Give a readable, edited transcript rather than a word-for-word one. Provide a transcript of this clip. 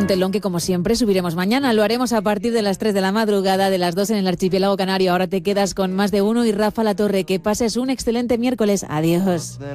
un telón que, como siempre, subiremos mañana. Lo haremos a partir de las 3 de la madrugada, de las 2 en el archipiélago canario. Ahora te quedas con Más de Uno y Rafa La Torre. Que pases un excelente miércoles. Adiós.